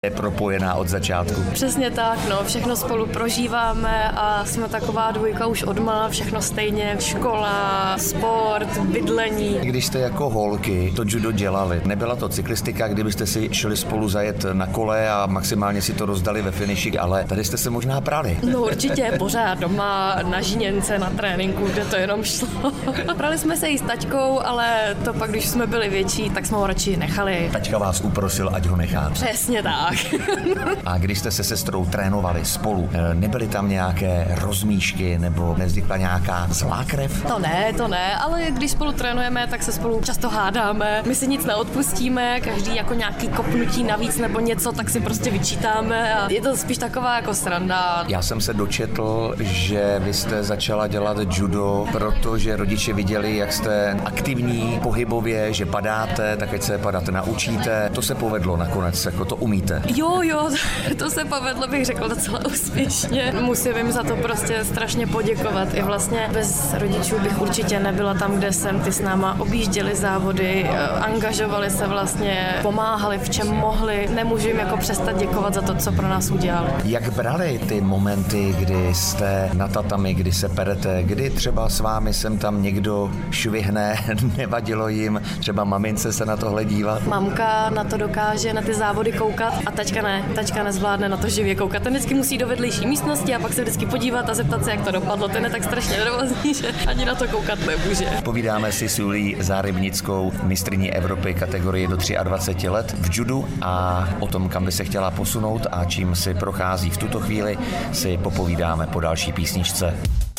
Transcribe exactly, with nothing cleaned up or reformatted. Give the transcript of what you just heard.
Je propojená od začátku. Přesně tak, no, všechno spolu prožíváme a jsme taková dvojka už odmala, všechno stejně, škola, sport, bydlení. Když jste jako holky to judo dělali, nebyla to cyklistika, kdybyste si šli spolu zajet na kole a maximálně si to rozdali ve finiši, ale tady jste se možná prali. No určitě, pořád doma, na žíněnce, na tréninku, kde to jenom šlo. Prali jsme se i s taťkou, ale to pak, když jsme byli větší, tak jsme ho radši nechali. Taťka vás uprosil, ať ho necháte. Přesně tak. A když jste se sestrou trénovali spolu, nebyly tam nějaké rozmíšky nebo nevznikla nějaká zlá krev? To ne, to ne, ale když spolu trénujeme, tak se spolu často hádáme. My si nic neodpustíme, každý jako nějaký kopnutí navíc nebo něco, tak si prostě vyčítáme a je to spíš taková jako sranda. Já jsem se dočetl, že vy jste začala dělat judo, protože rodiče viděli, jak jste aktivní pohybově, že padáte, tak ať se padat naučíte. To se povedlo nakonec, jako to umíte. Jo, jo, to se povedlo, bych řekla, docela úspěšně. Musím jim za to prostě strašně poděkovat. I vlastně bez rodičů bych určitě nebyla tam, kde jsem. Ty s náma objížděli závody, angažovali se vlastně, pomáhali v čem mohli. Nemůžu jim jako přestat děkovat za to, co pro nás udělali. Jak brali ty momenty, kdy jste na tatami, kdy se perete, kdy třeba s vámi sem tam někdo švihne, nevadilo jim třeba mamince se na tohle dívat? Mamka na to dokáže, na ty závody koukat a tačka ne, tačka nezvládne na to živě koukat. Ten vždycky musí do vedlejší místnosti a pak se vždycky podívat a zeptat se, jak to dopadlo. Ten je tak strašně nervózní, že ani na to koukat nemůže. Povídáme si s Julií Zárybnickou, mistryní Evropy kategorie do dvacet tři let v judu a o tom, kam by se chtěla posunout a čím si prochází v tuto chvíli, si popovídáme po další písničce.